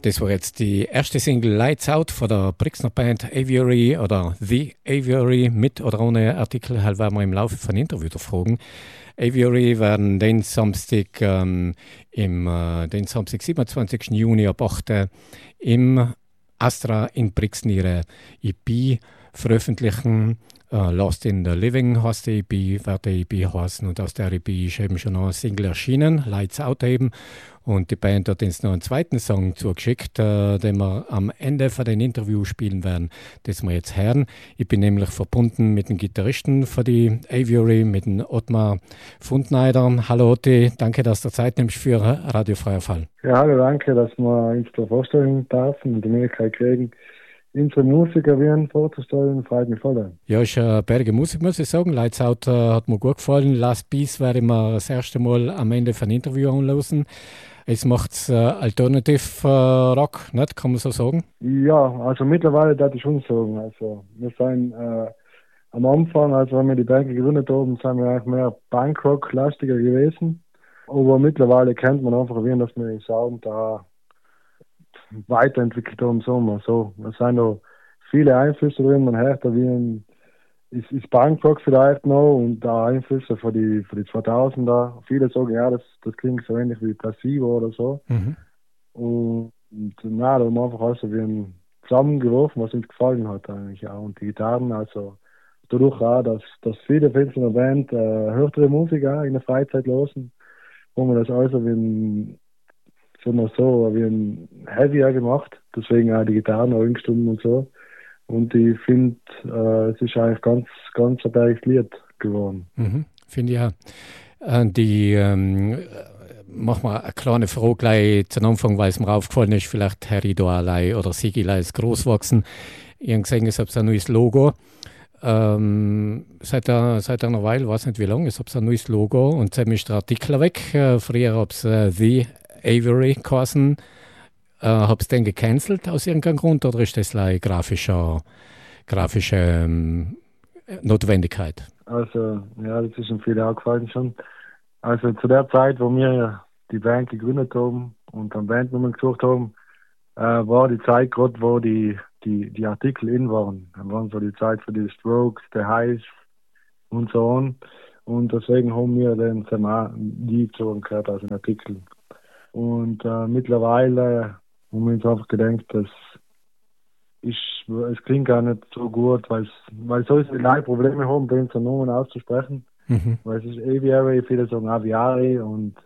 Das war jetzt die erste Single Lights Out von der Brixner Band Aviary oder The Aviary, mit oder ohne Artikel, halt werden wir im Laufe von Interview fragen. Aviary werden den Samstag, den Samstag 27. Juni ab 8 im Astra in Brixen ihre EP veröffentlichen. Lost in the Living heißt die EP, wird die EP heißen, und aus der EP ist eben schon noch ein Single erschienen, Lights Out eben. Und die Band hat uns noch einen zweiten Song zugeschickt, den wir am Ende von den Interview spielen werden, das wir jetzt hören. Ich bin nämlich verbunden mit dem Gitarristen von die Aviary, mit dem Ottmar Fundneider. Hallo Otti, danke, dass du Zeit nimmst für Radio Freier Fall. Ja, hallo, danke, dass wir uns da vorstellen dürfen und die Möglichkeit kriegen, unsere Musiker werden vorzustellen, freut mich voll. Ja, ist eine berge Musik, muss ich sagen. Lights Out hat mir gut gefallen. Last Piece werde ich mir das erste Mal am Ende von Interview anlassen. Es macht Alternative Rock, nicht? Kann man so sagen? Ja, also mittlerweile darf ich schon sagen. Also wir sind am Anfang, als wir die Band gegründet haben, sind wir eigentlich mehr Punkrock-lastiger gewesen. Aber mittlerweile kennt man einfach, wie dass wir den Sound da weiterentwickelt haben, sagen wir so. Es sind noch viele Einflüsse drin, man hört da ist Punkrock vielleicht noch und da Einflüsse für die 2000er. Viele sagen, ja, das klingt so ähnlich wie Placebo oder so. Mhm. Und na, da haben wir einfach also zusammengeworfen, was uns gefallen hat eigentlich auch. Und die Gitarren, also dadurch auch, dass viele Fans in der Band härtere Musik auch in der Freizeit hören, haben wir das also wie ein Heavier gemacht, deswegen auch die Gitarren angestimmt und so. Und ich finde, es ist eigentlich ganz ein bergiges Lied geworden. Mhm, finde ich auch. Mach mal eine kleine Frage gleich zum Anfang, weil es mir aufgefallen ist, vielleicht Harry da allein oder Sigi ist groß gewachsen. Ich habe gesehen, es hat ein neues Logo. Seit einer Weile, weiß nicht wie lange, es hat ein neues Logo und jetzt ist der Artikel weg. Früher habe es The Aviary geheißen. Habt ihr den gecancelt aus irgendeinem Grund oder ist das eine grafische Notwendigkeit? Also, ja, das ist schon viel aufgefallen schon. Also zu der Zeit, wo wir die Band gegründet haben und eine Bandnummer gesucht haben, war die Zeit gerade, wo die Artikel in waren. Dann waren so die Zeit für die Strokes, die Highs und so on. Und deswegen haben wir den Thema nie gezogen gehört aus den Artikeln. Und mittlerweile haben wir uns einfach gedacht, es klingt gar nicht so gut, weil solche Leute Probleme haben, den Namen auszusprechen. Mhm. Weil es ist Aviary, viele sagen Aviari und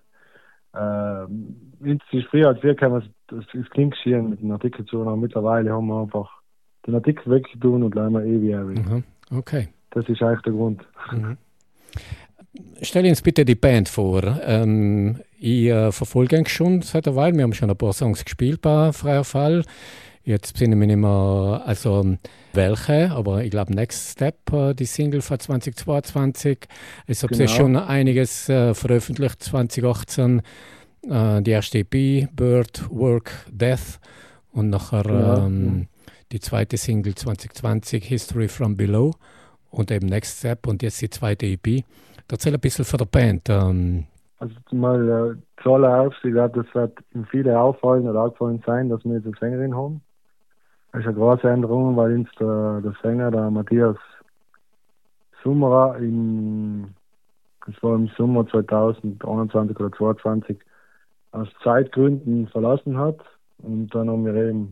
es ist früher als wir kennen, es klingt schön mit dem Artikel zu, aber mittlerweile haben wir einfach den Artikel weggetan und bleiben Aviary. Mhm. Okay. Das ist eigentlich der Grund. Mhm. Stell uns bitte die Band vor. Ich verfolge ihn schon seit einer Weile. Wir haben schon ein paar Songs gespielt bei Freier Fall. Jetzt bin ich mir nicht mehr, also welche, aber ich glaube Next Step, die Single von 2022. Es hat sich schon einiges veröffentlicht, 2018. Die erste EP, Bird, Work, Death. Und nachher die zweite Single 2020, History from Below. Und eben Next Step und jetzt die zweite EP. Erzähl ein bisschen von der Band. Also mal zuallererst, ich glaube, das wird viele auffallen oder aufgefallen sein, dass wir jetzt eine Sängerin haben. Das ist eine große Änderung, weil uns der Sänger, der Matthias Summerer, das war im Sommer 2021 oder 2022, aus Zeitgründen verlassen hat. Und dann haben wir eben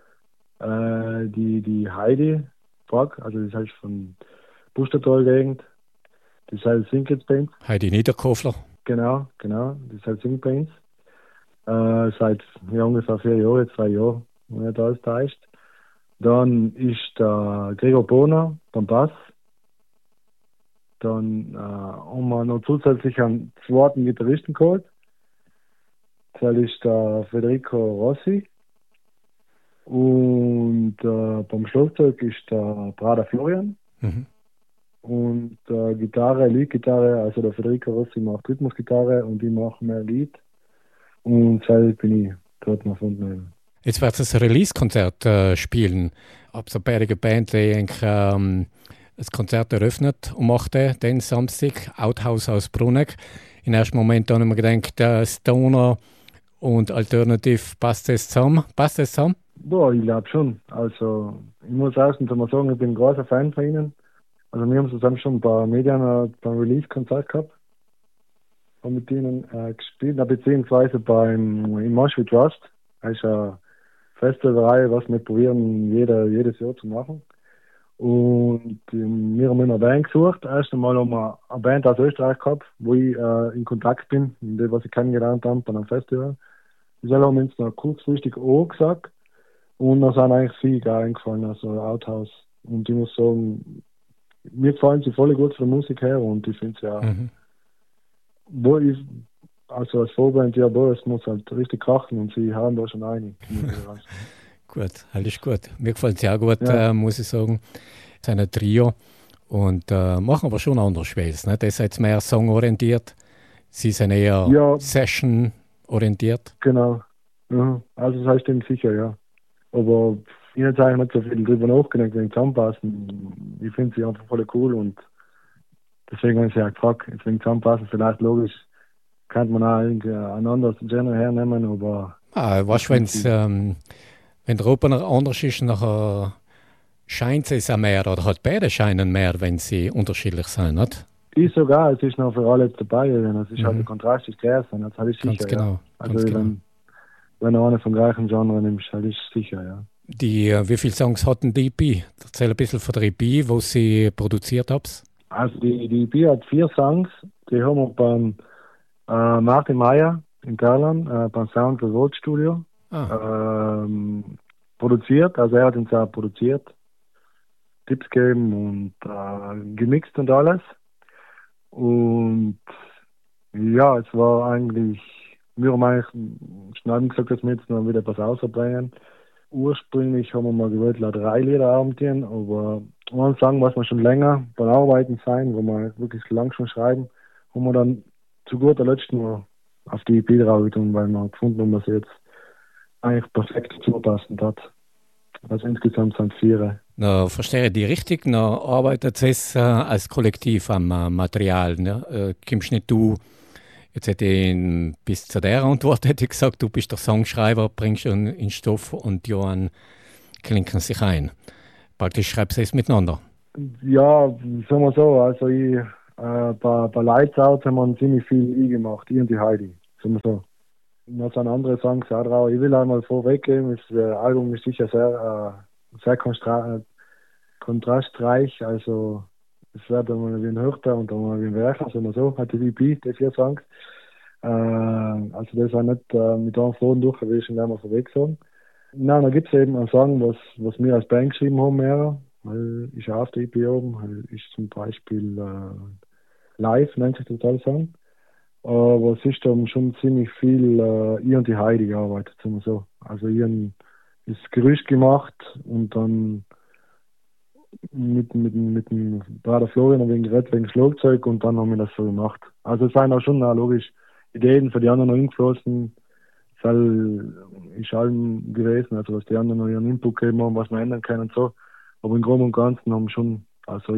die Heidi Brock, also das heißt von Bustertal-Gegend, das heißt Sinkets Paints. Heidi Niederkofler. Genau, das heißt Sinkets Paints. Seit ungefähr 4 Jahren, 2 Jahre, wenn er da ist. Dann ist der Gregor Bohner beim Bass. Dann haben wir noch zusätzlich einen zweiten Gitarristen geholt. Das ist der Federico Rossi. Und beim Schlagzeug ist der Prader Florian. Mhm. Und Leadgitarre, also der Federico Rossi macht Rhythmusgitarre und ich mache mehr Lied. Und seit bin ich dort noch gefunden. Jetzt wird es ein Release-Konzert spielen. Ab so eine Band, die das Konzert eröffnet um 8. den Samstag, Outhouse aus Bruneck. Im ersten Moment habe ich mir gedacht, Stoner und Alternative, passt das zusammen? Passt das zusammen? Boah, ich glaube schon. Also, ich muss erstens einmal sagen, ich bin ein großer Fan von ihnen. Also, wir haben zusammen schon ein paar Medien beim Release-Konzert gehabt. Und mit ihnen gespielt, beziehungsweise im Mosh with Rust. Das ist eine Festivalreihe, was wir probieren, jedes Jahr zu machen. Und wir haben eine Band gesucht. Erst einmal haben wir eine Band aus Österreich gehabt, wo ich in Kontakt bin, was ich kennengelernt habe bei einem Festival. Die haben uns noch kurzfristig gesagt. Und dann sind eigentlich viele eingefallen, also Outhouse. Und ich muss sagen, mir gefallen sie voll gut von der Musik her und ich finde es ja, also als Vorband, ja, es muss halt richtig krachen und sie haben da schon einig. Gut, alles gut. Mir gefällt es ja auch gut, muss ich sagen. Es ist ein Trio und machen aber schon anders Spiels. Ne? Das ist jetzt mehr songorientiert, sie sind eher Session-orientiert. Genau, also das stimmt sicher, ja. Aber ich habe eigentlich nicht so viel drüber nachgedacht wegen Zusammenpassen. Ich finde sie einfach voll cool und deswegen habe ich sie auch gefragt. Wegen Zusammenpassen, vielleicht logisch, könnte man auch ein anderes Genre hernehmen, aber... weißt du, wenn der Opener anders ist, nachher scheint es auch mehr, oder hat beide scheinen mehr, wenn sie unterschiedlich sind, nicht? Ich sogar, es ist noch für alle dabei, es ist halt der Kontrast ist klar, das habe ich sicher, ganz genau, ja. Also wenn du eine vom gleichen Genre nimmst, halt ist sicher, ja. Wie viele Songs hatten die EP? Erzähl ein bisschen von der EP, wo sie produziert habt. Also die EP hat 4 Songs, die haben wir beim Martin Meyer in Thailand, beim Sound Revolt Studio produziert, also er hat uns auch produziert, Tipps gegeben und gemixt und alles. Und ja, es war eigentlich, wir haben eigentlich schnell gesagt, dass wir jetzt noch wieder etwas ausbringen. Ursprünglich haben wir mal gewollt, 3 Lieder arbeiten, aber einen Song, was wir schon länger beim Arbeiten sein, wo wir wirklich lang schon schreiben, haben wir dann zu guter Letzt nur auf die EP drauf getan, weil wir gefunden haben, dass es jetzt eigentlich perfekt zupasst hat. Also insgesamt sind 4. Na, verstehe ich die richtig? Na, arbeitet es als Kollektiv am Material. Ne? Kommst nicht du, jetzt hätte ich bis zu der Antwort hätte ich gesagt, du bist der Songschreiber, bringst in Stoff und Johann klinken sich ein. Praktisch schreibst du es miteinander. Ja, sagen wir so, also bei Lights Out haben wir ziemlich viel gemacht, ich und die Heidi, sagen wir so. Noch sind andere Songs auch drauf. Ich will einmal vorweggeben, das Album ist sicher sehr kontrastreich, also es wird einmal wie ein Hörter und einmal wie ein Wercher, sagen wir so, hat die EP, die 4 Songs. Also das war nicht mit einem Faden durch, will ich schon einmal vorweg sagen. Nein, da gibt es eben einen Song, was wir als Band geschrieben haben, mehr, weil ich auf der EP oben, weil ich zum Beispiel Live, nennt sich der Song. Aber es ist dann schon ziemlich viel ich und die Heidi gearbeitet, sagen wir so. Also ich habe das Gerüst gemacht und dann mit dem Bruder Florian wegen Schlagzeug und dann haben wir das so gemacht. Also es sind auch schon logisch Ideen für die anderen noch ingeflossen. Es ist allem gewesen, also was die anderen noch ihren Input gegeben haben, was wir ändern können und so. Aber im Groben und Ganzen haben schon, also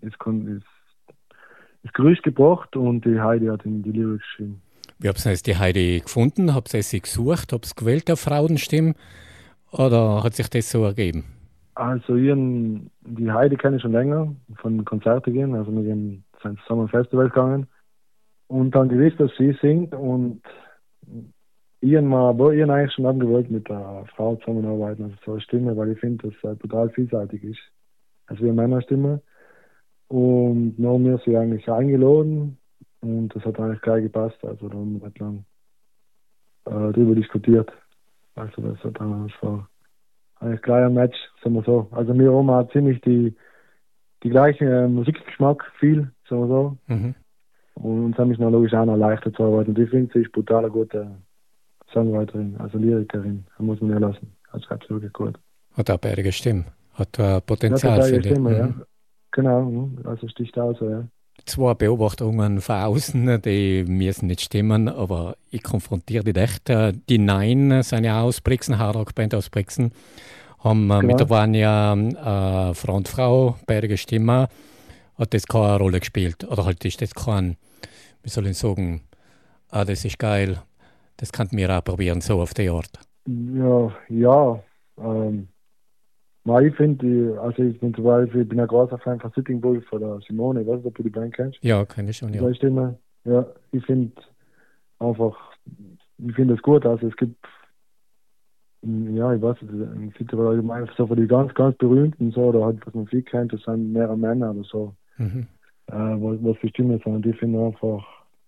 das Gerücht gebracht und die Heidi hat die Lyrics geschrieben. Wie habt ihr jetzt die Heidi gefunden? Habt ihr sie gesucht? Habt ihr gewählt auf Frauenstimmen? Oder hat sich das so ergeben? Also die Heidi kenne ich schon länger, von Konzerten gehen, also wir sind zusammen ein Festival gegangen. Und dann gewusst, dass sie singt und ich habe eigentlich schon angewollt mit der Frau zusammenarbeiten, also so eine Stimme, weil ich finde, dass es total vielseitig ist. Also wie eine Männerstimme. Und dann haben wir sie eigentlich eingeladen und das hat eigentlich gleich gepasst. Also da haben wir nicht lang drüber diskutiert. Also das war eigentlich gleich ein Match, sagen wir so. Also wir haben auch ziemlich die gleiche Musikgeschmack, viel, sagen wir so. Und uns haben es noch logisch auch noch leichter zu arbeiten. Und ich finde, sie ist brutal eine gute Songwriterin, also Lyrikerin. Da muss man ja lassen. Also schreibt wirklich gut. Hat auch bärige Stimme. Hat Potenzial für die Stimme, ja. Genau, also sticht aus, ja. 2 Beobachtungen von außen, die müssen nicht stimmen, aber ich konfrontiere die echt. Die Nein sind ja aus Brixen, Hardrock-Band aus Brixen, haben mit der Vanya Frau und Frau, bärige Stimme, hat das keine Rolle gespielt. Oder halt ist das kein, wie soll ich sagen, das ist geil, Das könnten wir auch probieren, so auf der Art. Ja. Ich finde, also ich bin zum Beispiel, ich bin ein großer Fan von Sitting Bull von der Simone, ich weiß nicht, ob du die Band kennst. Ja, kenne ich schon, ja. Stimme. Ja, ich finde es gut, also es gibt, ja, ich weiß nicht, es gibt aber allgemein so für die ganz, ganz berühmten, so, oder halt, was man viel kennt, das sind mehrere Männer oder so, was die Stimme sind, und ich finde einfach,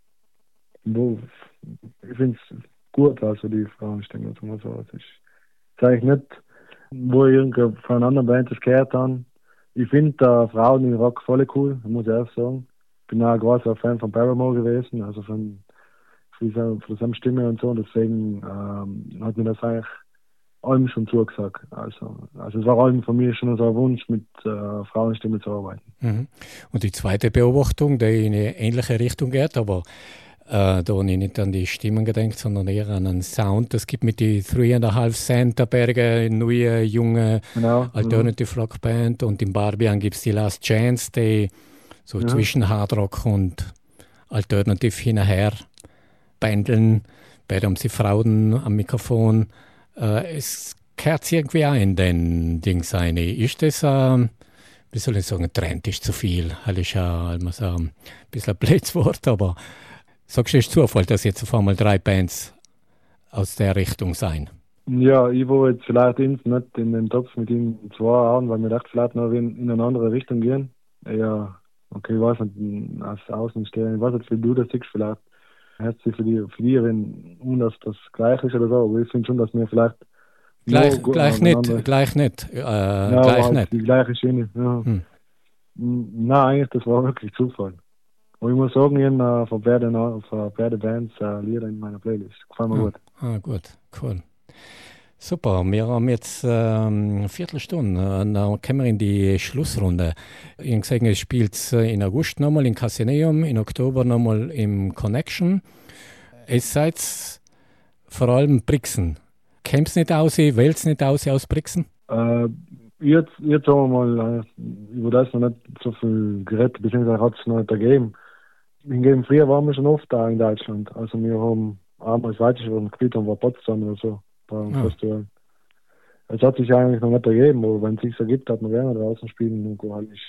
ich finde es gut, also die Frauenstimme, so. Das ist eigentlich nicht, wo ich irgendwie von einer anderen Band das gehört habe. Ich finde Frauen im Rock voll cool, muss ich auch sagen. Ich bin auch ein großer Fan von Paramore gewesen, also von seiner Stimme und so, und deswegen hat mir das eigentlich allem schon zugesagt. Also es war allem von mir schon so ein Wunsch, mit Frauenstimme zu arbeiten. Und die zweite Beobachtung, die in eine ähnliche Richtung geht, aber da habe ich nicht an die Stimmen gedacht, sondern eher an einen Sound. Das gibt mit die 3,5 Cent Berge, eine neue, junge Alternative Rock Band. Und in Barbian gibt es die Last Chance, die so zwischen Hard Rock und Alternative hin und her pendeln. Beide haben sie Frauen am Mikrofon. Es kehrt irgendwie auch in den Dings rein. Ist das, wie soll ich sagen, ein Trend ist zu viel. Das ist ja so ein bisschen ein blödes Wort, aber sagst du, es ist Zufall, dass jetzt auf einmal 3 Bands aus der Richtung sein? Ja, ich wollte jetzt vielleicht nicht in den Topf mit ihm 2 haben, weil mir dachte, vielleicht noch in eine andere Richtung gehen. Ja, okay, ich weiß nicht, als Außenstehender, ich weiß nicht, wie du das siehst, vielleicht hört sich für die wenn dass das gleich ist oder so, aber ich finde schon, dass wir vielleicht gleich nicht. Die gleiche Schiene, ja. Nein, eigentlich, das war wirklich Zufall. Und ich muss sagen, ich habe von beide Bands Lieder in meiner Playlist. Gefällt mir gut. Gut, cool. Super, wir haben jetzt eine Viertelstunde. Dann kommen wir in die Schlussrunde. Ich habe gesagt, es spielt in August nochmal in Casineum, in Oktober nochmal im Connection. Es seid vor allem Brixen. Kämpft es nicht aus, wählt es nicht aus Brixen? Jetzt haben wir mal über das noch nicht so viel geredet, beziehungsweise hat es noch nicht ergeben. Hingegen früher waren wir schon oft da in Deutschland. Also wir haben einmal das weiteste, was wir gespielt haben, war Potsdam oder so, beim Festival. Es hat sich eigentlich noch nicht ergeben, aber wenn es sich ergibt, hat man gerne draußen spielen und go halt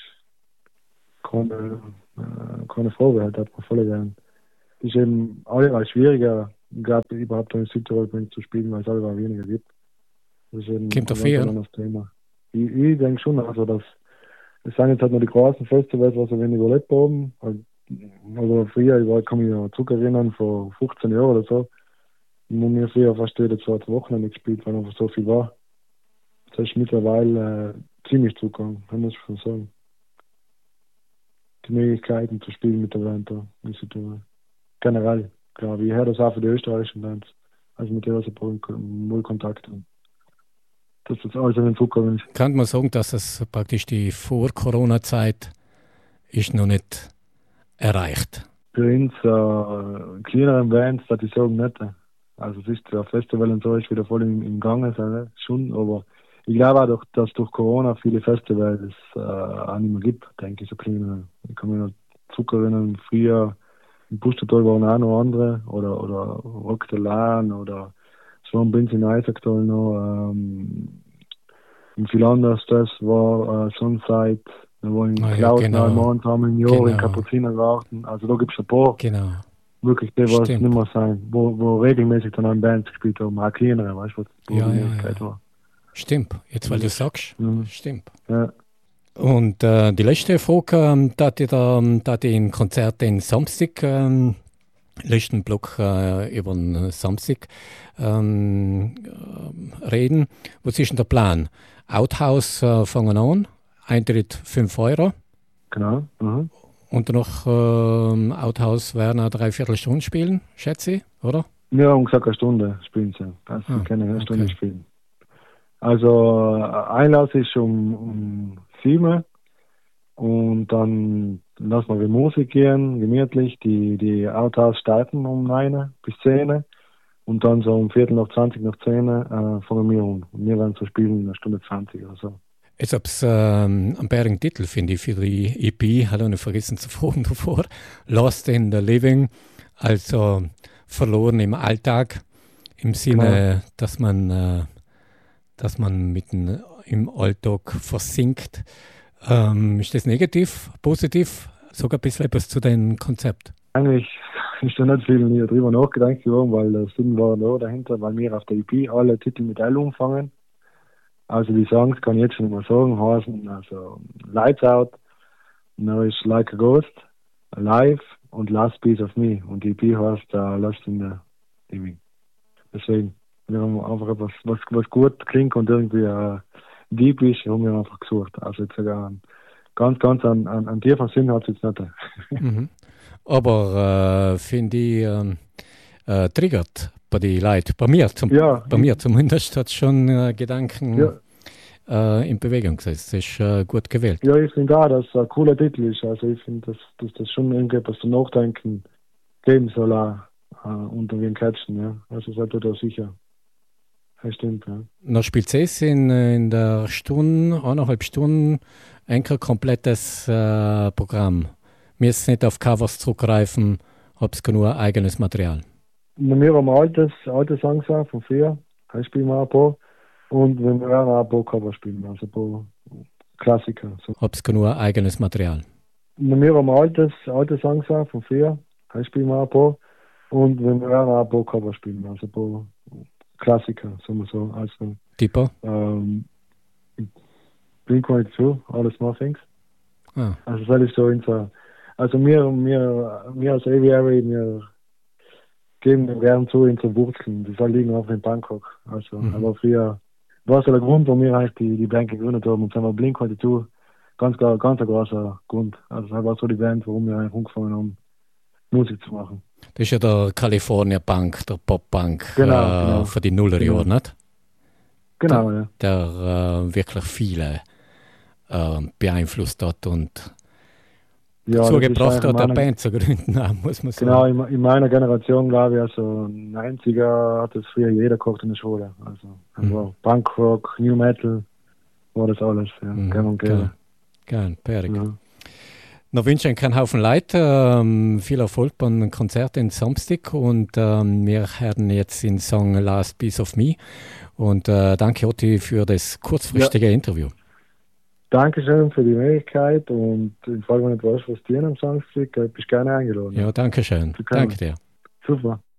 keine Frage, halt, hat man voll gern. Es ist eben allemal schwieriger, gerade überhaupt in Südtirol zu spielen, weil es allemal weniger gibt. Das ist eben kommt auf her. Das Thema. Ich denke schon, also das sind jetzt halt noch die großen Festivals, was wir wenig überlebt haben. Also früher, ich kann mich noch zurückerinnern, vor 15 Jahren oder so, haben wir früher fast jede 2 Wochen nicht gespielt, weil einfach so viel war. Das ist mittlerweile ziemlich zugegangen, kann man schon sagen. Die Möglichkeiten zu spielen mit der Band da in Südtirol. Generell, glaube ich. Ich höre das auch für die österreichischen Bands. Also mit der so null Kontakt haben. Dass das alles in den Zugegangen ist. Kann man sagen, dass das praktisch die Vor-Corona-Zeit ist noch nicht erreicht? Für uns kleineren Bands, das ich sagen nicht. Also es ist der Festival und so ist wieder voll im Gange, schon, aber ich glaube auch, dass durch Corona viele Festivals auch nicht mehr gibt, denke ich, so kleine. Ich kann mich noch zurückerinnern, früher im Pustertal waren auch noch andere, oder Rock the Lan oder Swan Binz in Eisacktal noch, und viel anderes, das war Sunside. Wir wollen Klaus Neumann haben in Jahr in Kapuzinergarten. Also da gibt es ein paar. Genau. Wirklich, die was nicht mehr sein. Wo regelmäßig dann an Bands gespielt haben. Auch kleinere, weißt du, was die Möglichkeit war. Stimmt, jetzt weil du sagst. Stimmt. Ja. Und die letzte Frage, da ich in Konzert den Samstag, letzten Block über den Samstag reden. Was ist denn der Plan? Outhouse fangen an. Eintritt 5 €. Genau. Und danach Outhouse werden auch 3/4 Stunde spielen, schätze ich, oder? Ja, ungefähr eine Stunde spielen sie. Also sie können eine Stunde spielen. Also Einlass ist um 7 und dann lassen wir die Musik gehen, gemütlich. Die Outhouse starten um 9 bis 10 und dann so um 20 nach 10 fangen wir an. Und wir werden so spielen, 1:20 oder so. Jetzt habe ich einen bärigen Titel, finde ich, für die EP. Habe ich noch vergessen zu fragen davor. Lost in the Living, also verloren im Alltag. im Sinne, dass man mitten im Alltag versinkt. Ist das negativ, positiv? Sogar ein bisschen etwas zu deinem Konzept? Eigentlich ist da nicht viel nie drüber nachgedacht geworden, weil der Sinn war da dahinter, weil wir auf der EP alle Titel mit L umfangen. Also die Songs kann ich jetzt schon mal sagen, heißen also Lights Out, Now is Like a Ghost, Alive und Last Piece of Me. Und die EP heißt Lost in the Living. Deswegen, wir haben einfach etwas, was gut klingt und irgendwie deep ist, haben wir einfach gesucht. Also jetzt sogar ganz an tiefen Sinn hat es jetzt nicht. Mhm. Aber finde ich, triggert bei den Leuten. Bei mir zumindest hat es schon Gedanken in Bewegung gesetzt. Das ist gut gewählt. Ja, ich finde auch, dass es ein cooler Titel ist. Also ich finde, dass das schon irgendetwas zum Nachdenken geben soll, auch unter dem Catchen. Ja. Also seid ihr da sicher. Das stimmt, ja. Dann spielt es in der Stunde, 1,5 Stunden, ein komplettes Programm. Wir müssen nicht auf Covers zurückgreifen, habt ihr nur eigenes Material. Wir haben alte Songs auch von früher, da spielen wir ein paar. Und wir werden auch ein paar Cover spielen, also ein paar Klassiker. So. Habt ihr nur eigenes Material? Wir haben alte Songs auch von früher, da spielen wir ein paar. Und wir werden auch ein paar Cover spielen, also ein paar Klassiker, sagen wir so. Also, Tipper? Blink-182, All the Small Things. Ah. Also das ist so unser. Also wir als Aviary, wir geben gern zu unsere Wurzeln. Die liegen auch in Bangkok. Also aber früher war es der Grund, warum wir eigentlich die Band gegründet haben. Und dann war Blink-182 ganz ein großer Grund. Also das war so die Band, warum wir eigentlich angefangen haben, Musik zu machen. Das ist ja der California Punk, der Pop-Punk genau. für die Nullerjahre, nicht? Genau, ja. Der wirklich viele beeinflusst hat und dazu gebracht hat, eine Band zu gründen, muss man sagen. Genau, in meiner Generation, glaube ich, also 90er hat das früher jeder gekocht in der Schule. Also Punkrock, New Metal, war das alles. Ja. Geil, Perik. Ja. Noch wünsche ich einen Haufen Leute, viel Erfolg beim Konzert in Samstag und wir hören jetzt den Song Last Piece of Me und danke Otti für das kurzfristige Interview. Dankeschön für die Möglichkeit und im Fall, wenn du etwas was dir am Samstag bist du gerne eingeladen. Ja, danke schön. Danke dir. Super.